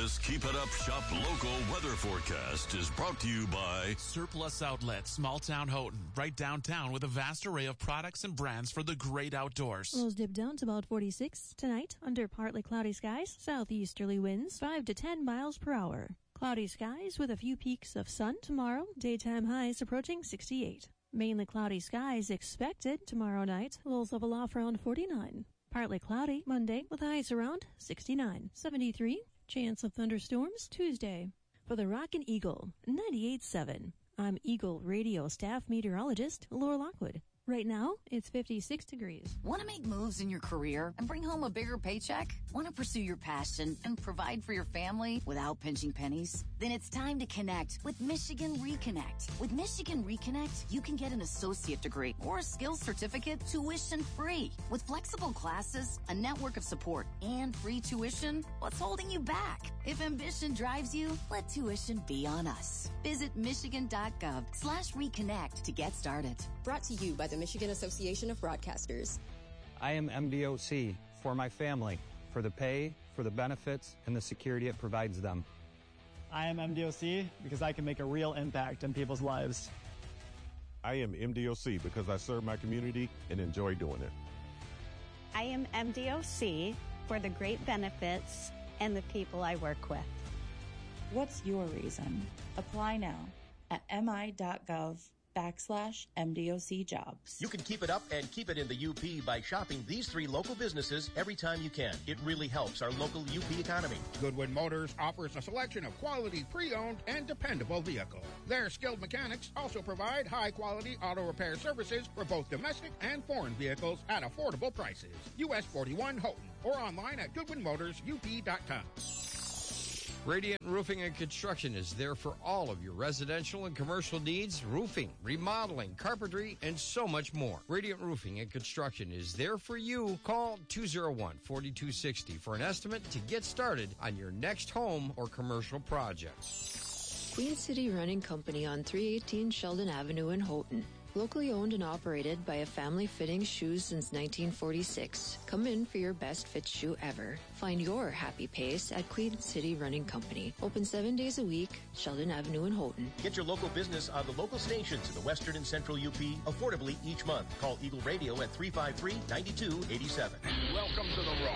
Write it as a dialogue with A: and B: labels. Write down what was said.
A: This Keep It Up Shop local weather forecast is brought to you by
B: Surplus Outlet, Small Town Houghton, right downtown with a vast array of products and brands for the great outdoors.
C: Lows dip down to about 46 tonight under partly cloudy skies, southeasterly winds 5 to 10 miles per hour. Cloudy skies with a few peaks of sun tomorrow, daytime highs approaching 68. Mainly cloudy skies expected tomorrow night, lows level off around 49. Partly cloudy Monday with highs around 69. 73. Chance of thunderstorms Tuesday. For the Rockin' Eagle 98.7, I'm Eagle Radio staff meteorologist Laura Lockwood. Right now, it's 56 degrees.
D: Want to make moves in your career and bring home a bigger paycheck? Want to pursue your passion and provide for your family without pinching pennies? Then it's time to connect with Michigan Reconnect. With Michigan Reconnect, you can get an associate degree or a skills certificate tuition-free. With flexible classes, a network of support, and free tuition, what's holding you back? If ambition drives you, let tuition be on us. Visit michigan.gov/reconnect to get started.
E: Brought to you by the Michigan Association of Broadcasters.
F: I am MDOC for my family, for the pay, for the benefits, and the security it provides them.
G: I am MDOC because I can make a real impact in people's lives.
H: I am MDOC because I serve my community and enjoy doing it.
I: I am MDOC for the great benefits and the people I work with.
J: What's your reason? Apply now at mi.gov/MDOC jobs.
K: You can keep it up and keep it in the UP by shopping these 3 local businesses every time you can. It really helps our local UP economy.
L: Goodwin Motors offers a selection of quality pre-owned and dependable vehicles. Their skilled mechanics also provide high-quality auto repair services for both domestic and foreign vehicles at affordable prices. US 41 Houghton or online at GoodwinMotorsUP.com.
M: Radiant Roofing and Construction is there for all of your residential and commercial needs, roofing, remodeling, carpentry, and so much more. Radiant Roofing and Construction is there for you. Call 201-4260 for an estimate to get started on your next home or commercial project.
N: Queen City Running Company on 318 Sheldon Avenue in Houghton. Locally owned and operated by a family fitting shoes since 1946. Come in for your best fit shoe ever. Find your happy pace at Queen City Running Company. Open 7 days a week, Sheldon Avenue in Houghton.
K: Get your local business on the local stations in the Western and Central UP affordably each month. Call Eagle Radio at 353-9287.
L: Welcome to the Raw.